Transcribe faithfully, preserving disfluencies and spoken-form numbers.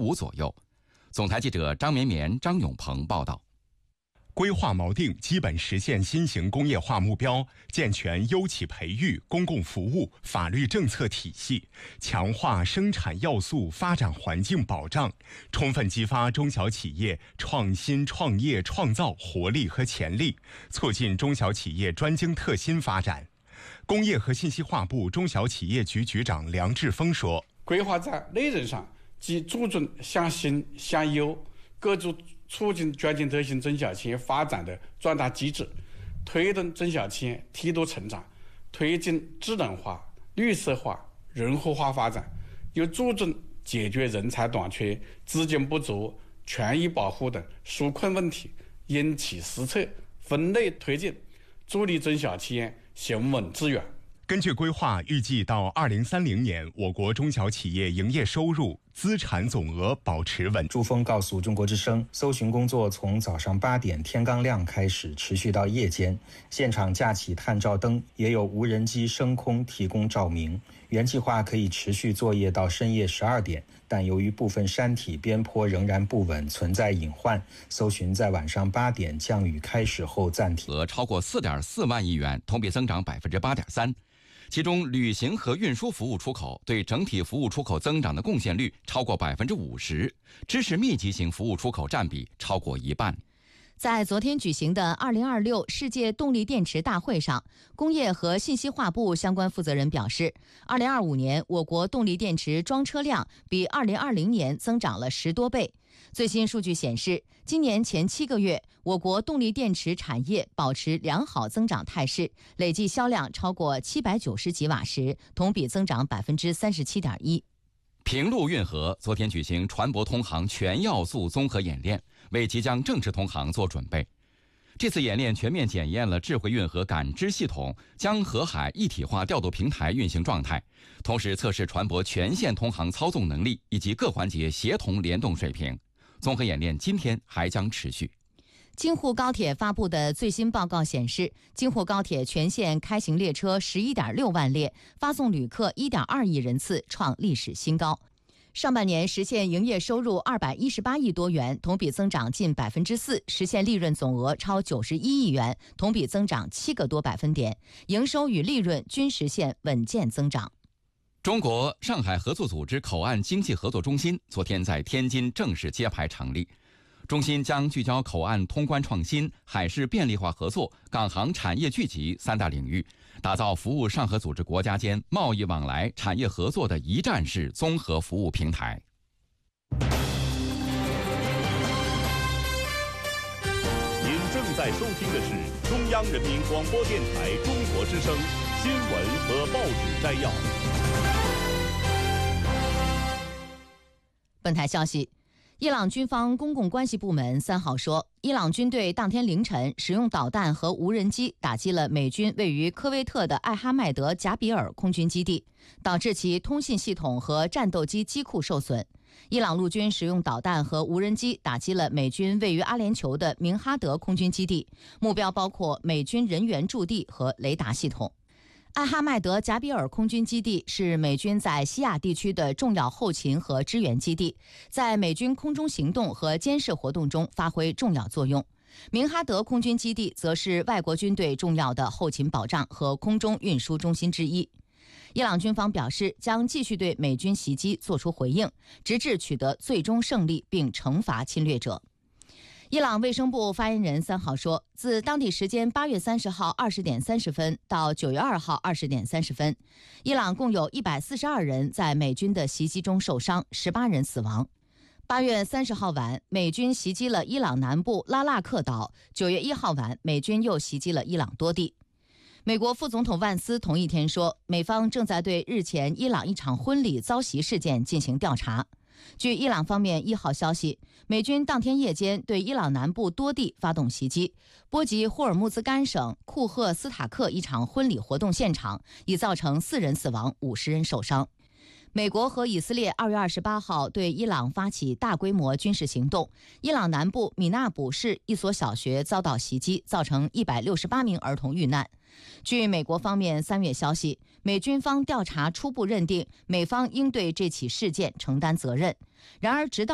五左右。总台记者张绵绵、张永鹏报道。 规划锚定基本实现新型工业化目标，健全优企培育、公共服务、法律政策体系，强化生产要素发展环境保障，充分激发中小企业创新创业创造活力和潜力，促进中小企业专精特新发展。工业和信息化部中小企业局局长梁志峰说：“ 规划在内容上既注重向新向优，各种促进专精特新中小企业发展的壮大机制，推动中小企业梯度成长，推进智能化、绿色化、人活化发展，又注重解决人才短缺、资金不足、权益保护等纾困问题，因其施策，分类推进，助力中小企业行稳致远。” 根据规划，预计到二零三零年，我国中小企业营业收入、资产总额保持稳。 朱峰告诉中国之声，搜寻工作从早上八点天刚亮开始，持续到夜间。现场架起探照灯，也有无人机升空提供照明。原计划可以持续作业到深夜十二点，但由于部分山体边坡仍然不稳，存在隐患，搜寻在晚上八点降雨开始后暂停。 额超过四点四万亿元，同比增长百分之八点三。其中，旅行和运输服务出口对整体服务出口增长的贡献率超过百分之五十，知识密集型服务出口占比超过一半。 在昨天举行的二零二六世界动力电池大会上，工业和信息化部相关负责人表示，二零二五年我国动力电池装车量比二零二零年增长了十多倍。最新数据显示，今年前七个月，我国动力电池产业保持良好增长态势，累计销量超过七百九十吉瓦时，同比增长百分之三十七点一。 平陆运河昨天举行船舶通航全要素综合演练，为即将正式通航做准备。这次演练全面检验了智慧运河感知系统将河海一体化调度平台运行状态，同时测试船舶全线通航操纵能力以及各环节协同联动水平。综合演练今天还将持续。 京沪高铁发布的最新报告显示，京沪高铁全线开行列车 十一点六万列，发送旅客 一点二亿人次，创历史新高。上半年实现营业收入二百一十八亿多元，同比增长近百分之四，实现利润总额超九十一亿元，同比增长七个多百分点，营收与利润均实现稳健增长。 中国上海合作组织口岸经济合作中心昨天在天津正式揭牌成立。中心将聚焦口岸通关创新、海事便利化合作、港航产业聚集三大领域，打造服务上合组织国家间贸易往来、产业合作的一站式综合服务平台。 您正在收听的是中央人民广播电台中国之声新闻和报纸摘要。 本台消息，伊朗军方公共关系部门三号说，伊朗军队当天凌晨使用导弹和无人机打击了美军位于科威特的艾哈迈德贾比尔空军基地，导致其通信系统和战斗机机库受损。伊朗陆军使用导弹和无人机打击了美军位于阿联酋的明哈德空军基地，目标包括美军人员驻地和雷达系统。艾哈迈德贾比尔空军基地是美军在西亚地区的重要后勤和支援基地，在美军空中行动和监视活动中发挥重要作用。明哈德空军基地则是外国军队重要的后勤保障和空中运输中心之一。伊朗军方表示，将继续对美军袭击作出回应，直至取得最终胜利并惩罚侵略者。伊朗卫生部发言人三号说，自当地时间八月三十号二十点三十分到九月二号二十点三十分，伊朗共有一百四十二人在美军的袭击中受伤，十八人死亡。八月三十号晚，美军袭击了伊朗南部拉腊克岛；九月一号晚，美军又袭击了伊朗多地。美国副总统万斯同一天说，美方正在对日前伊朗一场婚礼遭袭事件进行调查。据伊朗方面一号消息，美军当天夜间对伊朗南部多地发动袭击，波及霍尔木兹干省库赫斯塔克一场婚礼活动现场，已造成四人死亡、五十人受伤。美国和以色列二月二十八号对伊朗发起大规模军事行动，伊朗南部米纳卜市一所小学遭到袭击，造成一百六十八名儿童遇难。据美国方面三月消息，美军方调查初步认定美方应对这起事件承担责任。然而，直到